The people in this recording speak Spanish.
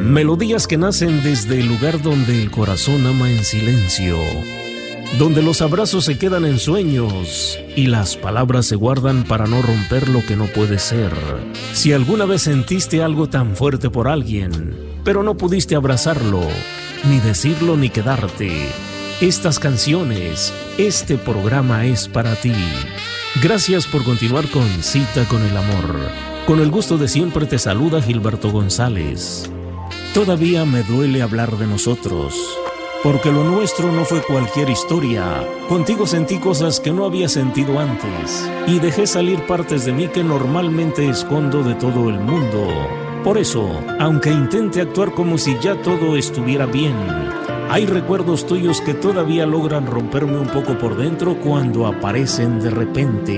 Melodías que nacen desde el lugar donde el corazón ama en silencio, donde los abrazos se quedan en sueños y las palabras se guardan para no romper lo que no puede ser. Si alguna vez sentiste algo tan fuerte por alguien, pero no pudiste abrazarlo, ni decirlo ni quedarte, estas canciones, este programa es para ti. Gracias por continuar con Cita con el Amor. Con el gusto de siempre te saluda Gilberto González. Todavía me duele hablar de nosotros, porque lo nuestro no fue cualquier historia. Contigo sentí cosas que no había sentido antes y dejé salir partes de mí que normalmente escondo de todo el mundo. Por eso, aunque intente actuar como si ya todo estuviera bien, hay recuerdos tuyos que todavía logran romperme un poco por dentro cuando aparecen de repente.